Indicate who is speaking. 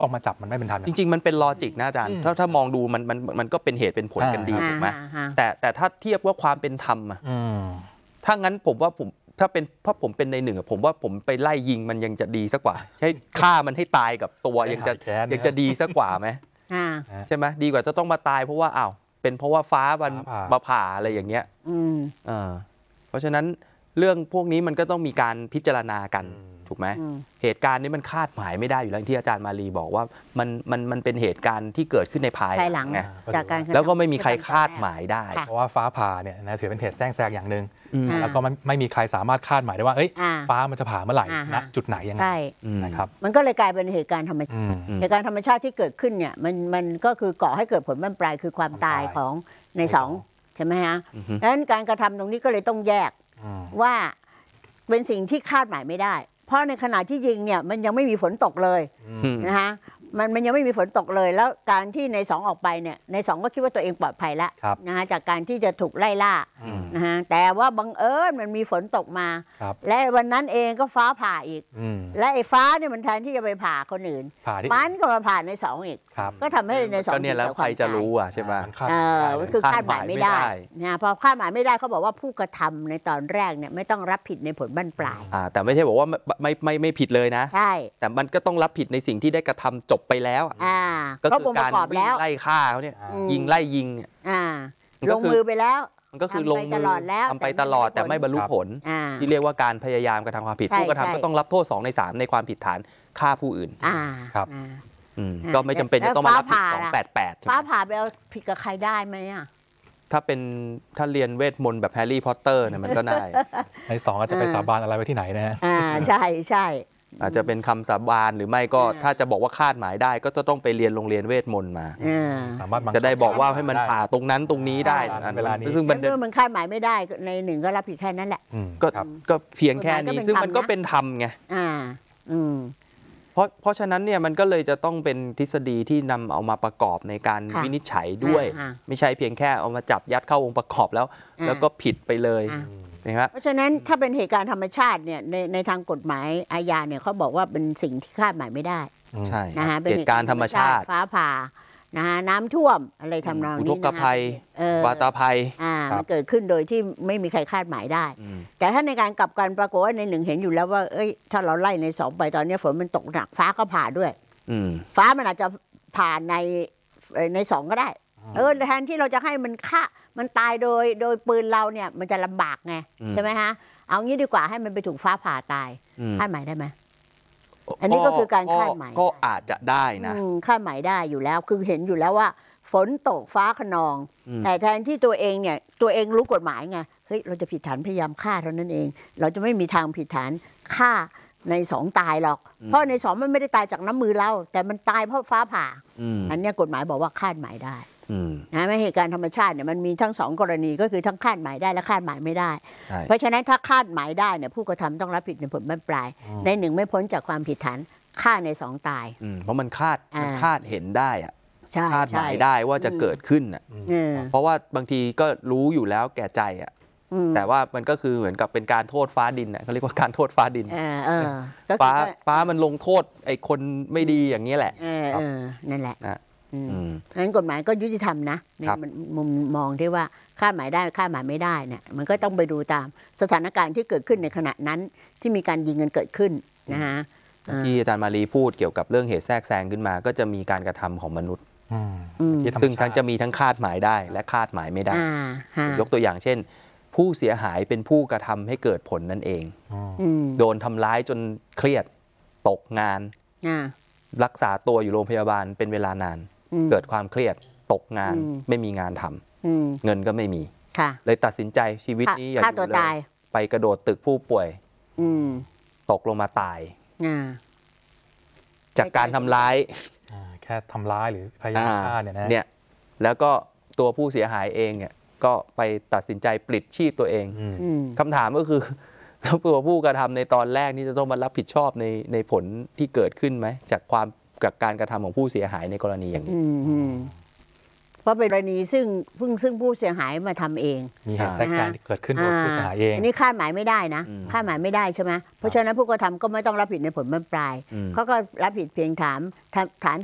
Speaker 1: ออกมาจับมันไม่เป็นธรรม
Speaker 2: จริงๆมันเป็นลอจิกนะอาจารย์ถ้ามองดูมันก็เป็นเหตุเป็นผลกันดีถูกไหมแต่ถ้าเทียบว่าความเป็นธรรมถ้างั้นผมว่าถ้าผมเป็นในหนึ่งผมว่าผมไปไล่ยิงมันยังจะดีสักกว่าให้ฆ่ามันให้ตายกับตัวยังจะดีสักกว่าไหมใช่ไหมดีกว่าจะต้องมาตายเพราะว่าอ้าวเป็นเพราะว่าฟ้ามันมาผ่าอะไรอย่างเงี้ยเพราะฉะนั้นเรื่องพวกนี้มันก็ต้องมีการพิจารณากันถูกไหมเหตุการณ์นี้มันคาดหมายไม่ได้อยู่แล้วที่อาจารย์มาลีบอกว่ามันเป็นเหตุการณ์ที่เกิดขึ้นในภายหลังไงแล้วก็ไม่มีใครคาดหมายได้
Speaker 1: เพราะว่าฟ้าผ่าเนี่ยนะถือเป็นเหตุแทรกอย่างหนึ่งแล้วก็ไม่มีใครสามารถคาดหมายได้ว่าฟ้ามันจะผ่าเมื่อไหร่ณจุดไหนยังไงนะครับ
Speaker 3: มันก็เลยกลายเป็นเหตุการณ์ธรรมชาติเหตุการณ์ธรรมชาติที่เกิดขึ้นเนี่ยมันก็คือก่อให้เกิดผลบั้นปลายคือความตายของในสองใช่ไหมฮะดังนั้นการกระทำตรงนี้ก็เลยต้องแยกว่าเป็นสิ่งที่คาดหมายไม่ได้เพราะในขณะที่ยิงเนี่ยมันยังไม่มีฝนตกเลยนะคะมันยังไม่มีฝนตกเลยแล้วการที่ในสองออกไปเนี่ยในสองก็คิดว่าตัวเองปลอดภัยแล้วนะคะจากการที่จะถูกไล่ล่านะฮะแต่ว่าบังเอิญมันมีฝนตกมาและวันนั้นเองก็ฟ้าผ่าอีกและไอ้ฟ้าเนี่ยมันแทนที่จะไปผ่าคนอื่นมันก็มาผ่าในสองอีกก็ทำให้ในสอง
Speaker 2: ก็เนี่ยแล้วใครจะรู้อ่ะใช่ไหม
Speaker 3: คือคาดหมายไม่ได้นะพอคาดหมายไม่ได้เขาบอกว่าผู้กระทำในตอนแรกเนี่ยไม่ต้องรับผิดในผลบั้นปลาย
Speaker 2: แต่ไม่ใช่บอกว่าไม่ผิดเลยนะ
Speaker 3: ใช่
Speaker 2: แต่มันก็ต้องรับผิดในสิ่งที่ได้กระทำจบไปแล้วก็คือการไล่ฆ่าเขาเนี่ยยิงไล่ยิง
Speaker 3: ลงมือไปแล้ว
Speaker 2: มันก็คือลงมือทำไปตลอดแต่ไม่บรรลุผลที่เรียกว่าการพยายามกระทำความผิดผู้กระทำก็ต้องรับโทษ2 ใน 3ในความผิดฐานฆ่าผู้อื่น
Speaker 1: ครับ
Speaker 2: ก็ไม่จำเป็นจะต้องมารับผิด288
Speaker 3: ฟ้าผ่าไปเอาผิดกับใครได้ไหม
Speaker 2: ถ้าเรียนเวทมนต์แบบแฮร์รี่พอตเตอร์เนี่ยมันก็ได้
Speaker 1: ใน2ก็จะไปสาบานอะไรไว้ที่ไหนนะฮะ
Speaker 3: ใช่ใช่
Speaker 2: อาจจะเป็นคำสาบานหรือไม่ก็ถ้าจะบอกว่าคาดหมายได้ก็จะต้องไปเรียนโรงเรียนเวทมนต์มา
Speaker 1: สามารถ
Speaker 2: จะได้บอกว่าให้มันผ่าตรงนั้นตรงนี้ได้
Speaker 3: ซึ่งมันคาดหมายไม่ได้ในหนึ่งก็รับผิดแค่นั้นแหละ
Speaker 2: ก็เพียงแค่นี้ซึ่งมันก็เป็นธรรมไงเพราะฉะนั้นเนี่ยมันก็เลยจะต้องเป็นทฤษฎีที่นำเอามาประกอบในการวินิจฉัยด้วยไม่ใช่เพียงแค่เอามาจับยัดเข้าองค์ประกอบแล้วก็ผิดไปเลย
Speaker 3: เพราะฉะนั้นถ้าเป็นเหตุการณ์ธรรมชาติเนี่ยในทางกฎหมายอาญาเนี่ยเขาบอกว่าเป็นสิ่งที่คาดหมายไม่ได้
Speaker 2: ใช่
Speaker 3: นะฮะ
Speaker 2: เหตุการณ์ธรรมชาติ
Speaker 3: ฟ้าผ่านะฮะน้ำท่วมอะไรทำนองนี้
Speaker 2: อุทกภัย วาตภัย
Speaker 3: มันเกิดขึ้นโดยที่ไม่มีใครคาดหมายได้แต่ถ้าในการกลับกันปรากฏว่าในหนึ่งเห็นอยู่แล้วว่าถ้าเราไล่ในสองไปตอนนี้ฝนมันตกหนักฟ้าก็ผ่าด้วยฟ้ามันอาจจะผ่านในสองก็ได้แทนที่เราจะให้มันตายโดยปืนเราเนี่ยมันจะลำบากไงใช่ไหมฮะเอางี้ดีกว่าให้มันไปถูกฟ้าผ่าตายคาดหมายได้ไหมอันนี้ก็คือการคาดหมาย
Speaker 2: ก็อาจจะได้นะ
Speaker 3: คาดหมายได้อยู่แล้วคือเห็นอยู่แล้วว่าฝนตกฟ้าคะนองแต่แทนที่ตัวเองรู้กฎหมายไงเฮ้ยเราจะผิดฐานพยายามฆ่าเท่านั้นเองเราจะไม่มีทางผิดฐานฆ่าในสองตายหรอกเพราะในสองมันไม่ได้ตายจากน้ำมือเราแต่มันตายเพราะฟ้าผ่าอันนี้กฎหมายบอกว่าคาดหมายได้นะไม่เหตุการณ์ธรรมชาติเนี่ยมันมีทั้ง2 กรณีก็คือทั้งคาดหมายได้และคาดหมายไม่ได้เพราะฉะนั้นถ้าคาดหมายได้เนี่ยผู้กระทำต้องรับผิดในผลบั้นปลายในหนึ่งไม่พ้นจากความผิดฐานฆ่าใน2ตาย
Speaker 2: เพราะมันคาดเห็นได้อะคาดหมายได้ว่าจะเกิดขึ้นอ่ะเพราะว่าบางทีก็รู้อยู่แล้วแก่ใจอ่ะแต่ว่ามันก็คือเหมือนกับเป็นการโทษฟ้าดินอ่ะเขาเรียกว่าการโทษฟ้าดินฟ้ามันลงโทษไอ้คนไม่ดีอย่างนี้แหละ
Speaker 3: นั่นแหละงั้นกฎหมายก็ยุติธรรมนะในมุมมองที่ว่าคาดหมายได้คาดหมายไม่ได้เนี่ยมันก็ต้องไปดูตามสถานการณ์ที่เกิดขึ้นในขณะนั้นที่มีการยิงกันเกิดขึ้นนะฮะ
Speaker 2: ที่อาจารย์มาลีพูดเกี่ยวกับเรื่องเหตุแทรกแซงขึ้นมาก็จะมีการกระทำของมนุษย์ซึ่งทั้งจะมีทั้งคาดหมายได้และคาดหมายไม่ได้ยกตัวอย่างเช่นผู้เสียหายเป็นผู้กระทำให้เกิดผลนั่นเองโดนทำร้ายจนเครียดตกงานรักษาตัวอยู่โรงพยาบาลเป็นเวลานานเกิดความเครียดตกงานไม่มีงานทำเงินก็ไม่มีเลยตัดสินใจชีวิตนี้อย่าอยู่เลยไปกระโดดตึกผู้ป่วยตกลงมาตายจากการทำร้าย
Speaker 1: แค่ทำร้ายหรือพยายามฆ่า
Speaker 2: เนี่ยแล้วก็ตัวผู้เสียหายเองเนี่ยก็ไปตัดสินใจปลิดชีพตัวเองคำถามก็คือแล้วตัวผู้กระทำในตอนแรกนี่จะต้องมารับผิดชอบในผลที่เกิดขึ้นไหมจากการกระทำของผู้เสียหายในกรณีอย่างนี้
Speaker 3: เพราะเป็นกรณีซึ่งผู้เสียหายมาทำเอง
Speaker 1: มีเหตุแทรกแซงที่เกิดขึ้นโดยผู้เสียหายเอง
Speaker 3: อันนี้คาดหมายไม่ได้นะคาดหมายไม่ได้ใช่ไหมเพราะฉะนั้นผู้กระทำก็ไม่ต้องรับผิดในผลบั้นปลายเขาก็รับผิดเพียงฐาน